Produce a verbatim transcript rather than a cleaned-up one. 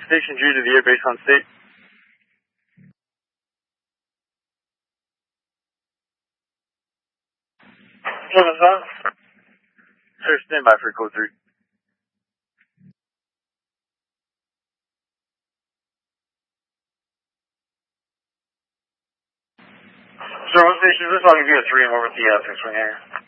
Station G to the airbase on state. Seven seven. Sir, stand by for code three. Sir, what station is this? I'll give you a three and over at the uh, fixed wing area.